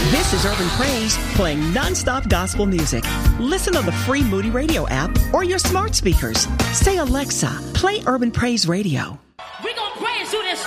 This is Urban Praise, playing nonstop gospel music. Listen on the free Moody Radio app or your smart speakers. Say, Alexa, play Urban Praise Radio. We're going to praise you this